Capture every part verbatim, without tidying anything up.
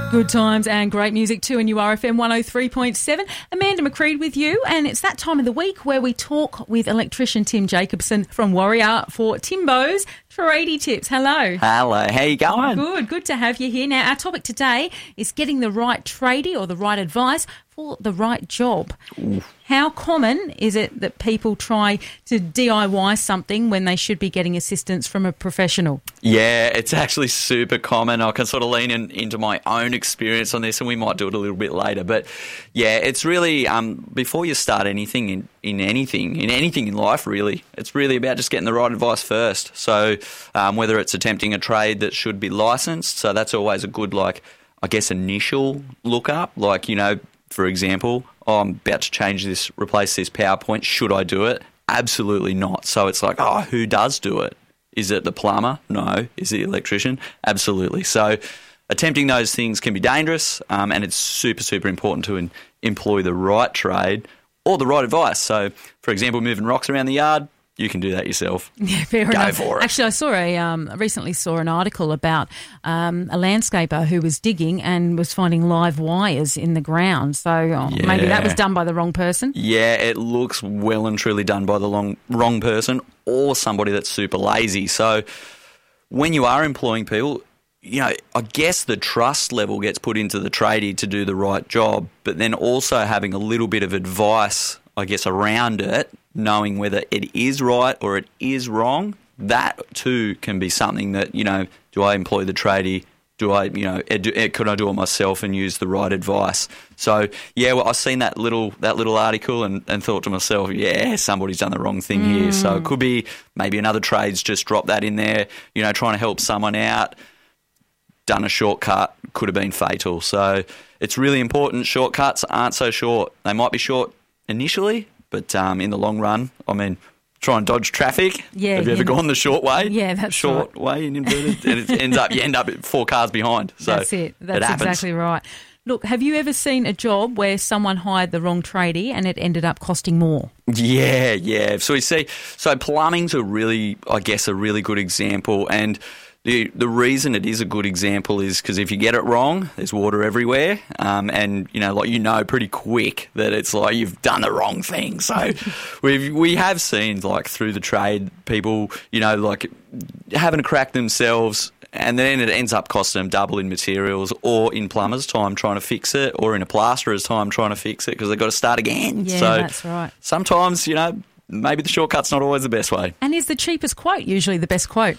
Good times and great music too, and you are F M one oh three point seven. Amanda McCreed with you, and it's that time of the week where we talk with electrician Tim Jacobson from Warrior for Timbo's Tradie Tips. Hello. Hello, how you going? Good, good to have you here. Now, our topic today is getting the right tradie or the right advice for the right job. Oof. How common is it that people try to D I Y something when they should be getting assistance from a professional? Yeah, it's actually super common. I can sort of lean in, into my own experience on this, and we might do it a little bit later. But yeah, it's really, um, before you start anything in, in anything, in anything in life really, it's really about just getting the right advice first. So um, whether it's attempting a trade that should be licensed, so that's always a good, like, I guess, initial look up. Like, you know, for example, oh, I'm about to change this, replace this PowerPoint. Should I do it? Absolutely not. So it's like, oh, who does do it? Is it the plumber? No. Is it the electrician? Absolutely. So attempting those things can be dangerous, um, and it's super, super important to in, employ the right trade or the right advice. So, for example, moving rocks around the yard, you can do that yourself. Yeah, fair Go enough. for it. Actually, I saw a um, recently saw an article about um, a landscaper who was digging and was finding live wires in the ground. So oh, Yeah. maybe that was done by the wrong person. Yeah, it looks well and truly done by the long, wrong person or somebody that's super lazy. So when you are employing people, you know, I guess the trust level gets put into the tradie to do the right job, but then also having a little bit of advice, I guess, around it, knowing whether it is right or it is wrong, that too can be something that, you know, do I employ the tradie? Do I, you know, ed- ed- could I do it myself and use the right advice? So, yeah, well, I've seen that little that little article and, and thought to myself, yeah, somebody's done the wrong thing mm. here. So it could be maybe another trade's just dropped that in there, you know, trying to help someone out, done a shortcut, could have been fatal. So it's really important. Shortcuts aren't so short. They might be short initially, but um, in the long run, I mean, try and dodge traffic. Yeah, Have you ever yeah. gone the short way? Yeah, that's short right. way in inverted, and it ends up you end up four cars behind. So that's it. That's it happens. exactly right. Look, have you ever seen a job where someone hired the wrong tradie and it ended up costing more? Yeah, yeah. So we see. So plumbing's a really, I guess, a really good example, and The the reason it is a good example is because if you get it wrong, there's water everywhere, um, and you know, like you know, pretty quick that it's like you've done the wrong thing. So we we have seen like through the trade people, you know, like having a crack themselves, and then it ends up costing them double in materials, or in plumber's time trying to fix it, or in a plasterer's time trying to fix it because they've got to start again. Yeah, so that's right. Sometimes, you know, maybe the shortcut's not always the best way. And is the cheapest quote usually the best quote?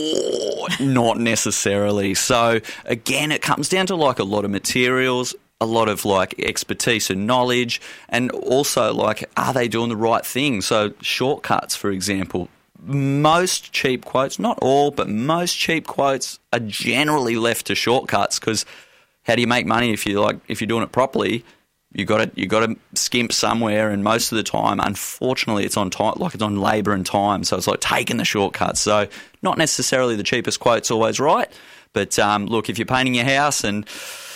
Oh, not necessarily. So again, it comes down to like a lot of materials, a lot of like expertise and knowledge, and also like, are they doing the right thing? So shortcuts, for example, most cheap quotes, not all, but most cheap quotes are generally left to shortcuts because how do you make money if you like if you're doing it properly? You got to you got to skimp somewhere, and most of the time, unfortunately, it's on time, like it's on labour and time. So it's like taking the shortcuts. So not necessarily the cheapest quote's always right, but um, look, if you're painting your house, and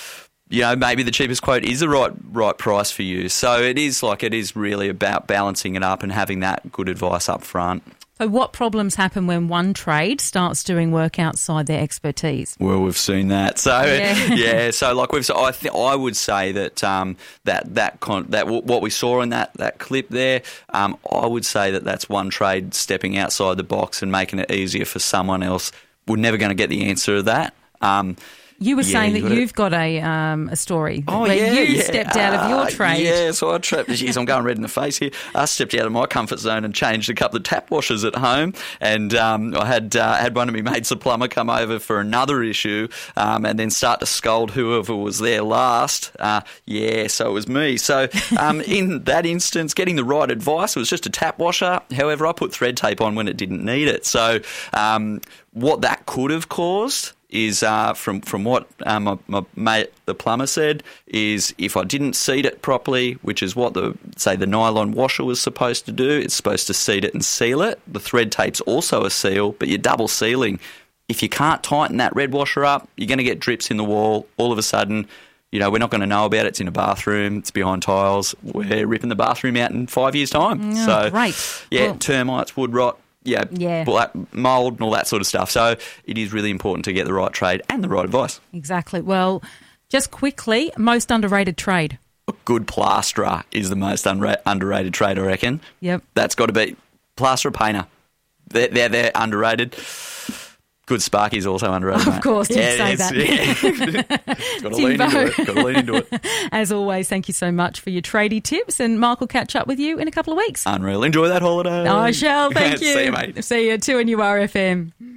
you know maybe the cheapest quote is the right right price for you. So it is like it is really about balancing it up and having that good advice up front. So what problems happen when one trade starts doing work outside their expertise? Well, we've seen that. So Yeah. yeah, so like we've, I th- I would say that um, that that con- that w- what we saw in that that clip there, um, I would say that that's one trade stepping outside the box and making it easier for someone else. We're never going to get the answer to that. Um, You were Yeah, saying you that gotta- you've got a um, a story Oh, where yeah, you yeah. stepped out of your Uh, trade. Yeah, so I trapped. Jeez, I'm going red in the face here. I stepped out of my comfort zone and changed a couple of tap washers at home, and um, I had uh, had one of my mates, a plumber, come over for another issue, um, and then start to scold whoever was there last. Uh, yeah, so it was me. So um, in that instance, getting the right advice, it was just a tap washer. However, I put thread tape on when it didn't need it. So um, what that could have caused is uh, from from what um, my, my mate the plumber said is if I didn't seat it properly, which is what the say the nylon washer was supposed to do, it's supposed to seat it and seal it. The thread tape's also a seal, but you're double sealing. If you can't tighten that red washer up, you're going to get drips in the wall. All of a sudden, you know, we're not going to know about it. It's in a bathroom. It's behind tiles. We're ripping the bathroom out in five years' time. Oh, so great. Yeah, Well, termites, wood rot. Yeah, Yeah. black mould and all that sort of stuff. So it is really important to get the right trade and the right advice. Exactly. Well, Just quickly, most underrated trade. A good plasterer is the most unra- underrated trade, I reckon. Yep. That's got to be plasterer painter. They're, they're, they're underrated. Good Sparky's also underrated. Of mate. course, did yeah, say yes, that. Yeah. Got to lean into it. Got to lean into it. As always, thank you so much for your tradie tips, and Mark will catch up with you in a couple of weeks. Unreal. Enjoy that holiday. I shall. Thank you. See you, mate. See you. two N U R F M.